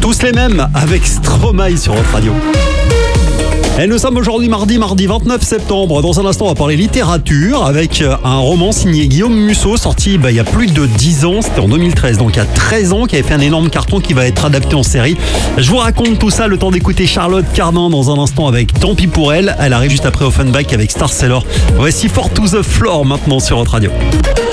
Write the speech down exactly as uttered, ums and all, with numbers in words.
Tous les mêmes avec Stromae sur votre radio. Et nous sommes aujourd'hui mardi, mardi vingt-neuf septembre. Dans un instant, on va parler littérature avec un roman signé Guillaume Musso, sorti bah, il y a plus de dix ans. C'était en deux mille treize, donc il y a treize ans, qui avait fait un énorme carton qui va être adapté en série. Je vous raconte tout ça, le temps d'écouter Charlotte Cardin dans un instant avec Tant pis pour elle. Elle arrive juste après Offenbach avec Star Sailor. Voici Four to the Floor maintenant sur votre radio.